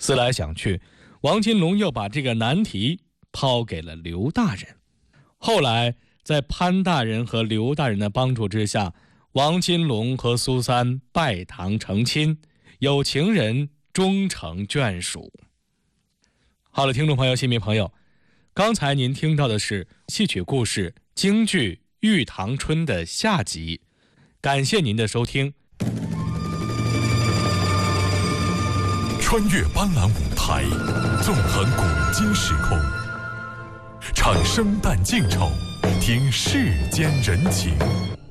思来想去，王金龙又把这个难题抛给了刘大人。后来在潘大人和刘大人的帮助之下，王金龙和苏三拜堂成亲，有情人终成眷属。好了，听众朋友、新民朋友，刚才您听到的是戏曲故事京剧《玉堂春》的下集，感谢您的收听。 穿越斑斓舞台，纵横古今时空，唱生旦净丑，听世间人情。